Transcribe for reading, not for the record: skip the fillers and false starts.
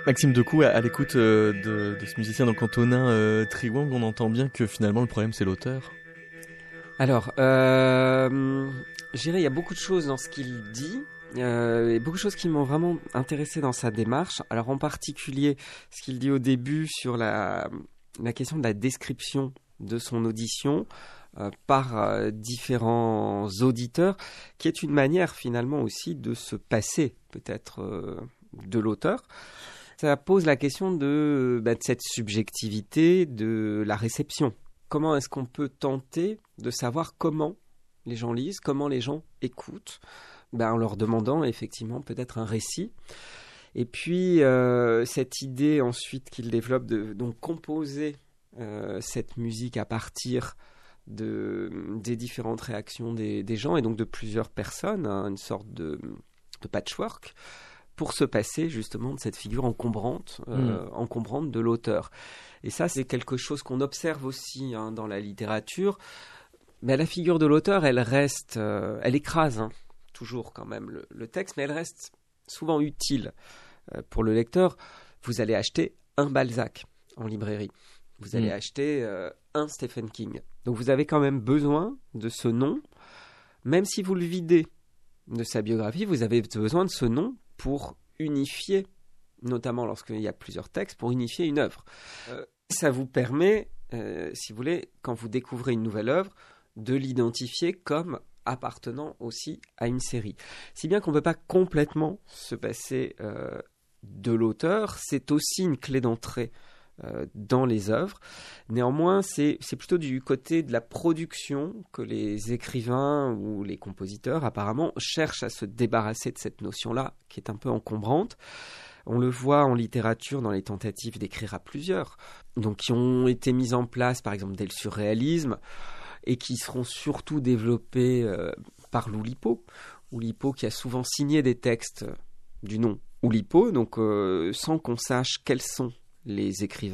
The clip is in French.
Maxime Decoux, à l'écoute de ce musicien donc Antonin Triwang, on entend bien que finalement le problème c'est l'auteur. Alors, je dirais il y a beaucoup de choses dans ce qu'il dit, et beaucoup de choses qui m'ont vraiment intéressé dans sa démarche. Alors en particulier, ce qu'il dit au début sur la question de la description de son audition par différents auditeurs, qui est une manière finalement aussi de se passer peut-être de l'auteur. Ça pose la question de cette subjectivité de la réception. Comment est-ce qu'on peut tenter de savoir comment les gens lisent, comment les gens écoutent, en leur demandant effectivement peut-être un récit. Et puis cette idée ensuite qu'il développe de donc composer cette musique à partir des différentes réactions des gens et donc de plusieurs personnes, hein, une sorte de patchwork, pour se passer justement de cette figure encombrante de l'auteur. Et ça, c'est quelque chose qu'on observe aussi dans la littérature. Mais la figure de l'auteur, elle reste, elle écrase toujours quand même le texte, mais elle reste souvent utile pour le lecteur. Vous allez acheter un Balzac en librairie. Vous allez acheter un Stephen King. Donc vous avez quand même besoin de ce nom. Même si vous le videz de sa biographie, vous avez besoin de ce nom pour unifier, notamment lorsqu'il y a plusieurs textes, pour unifier une œuvre. Ça vous permet, si vous voulez, quand vous découvrez une nouvelle œuvre, de l'identifier comme appartenant aussi à une série. Si bien qu'on ne peut pas complètement se passer de l'auteur, c'est aussi une clé d'entrée dans les œuvres. Néanmoins, c'est plutôt du côté de la production que les écrivains ou les compositeurs, apparemment, cherchent à se débarrasser de cette notion-là, qui est un peu encombrante. On le voit en littérature dans les tentatives d'écrire à plusieurs, donc qui ont été mises en place, par exemple, dès le surréalisme, et qui seront surtout développées par Oulipo. Oulipo qui a souvent signé des textes du nom Oulipo, donc sans qu'on sache quels sont les écrivains